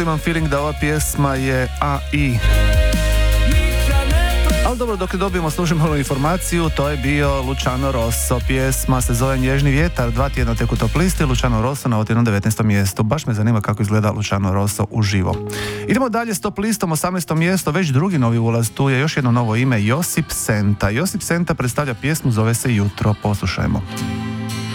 Imam feeling da ova pjesma je AI. Ali dobro, dok ne dobijemo službenu informaciju, to je bio Luciano Rosso. Pjesma se zove Nježni vjetar, 2 tjedna tek u top listi, Luciano Rosso na 19. mjestu. Baš me zanima kako izgleda Luciano Rosso uživo. Idemo dalje s top listom, 18. mjesto, već drugi novi ulaz, tu je još jedno novo ime, Josip Senta. Josip Senta predstavlja pjesmu, zove se Jutro, poslušajmo.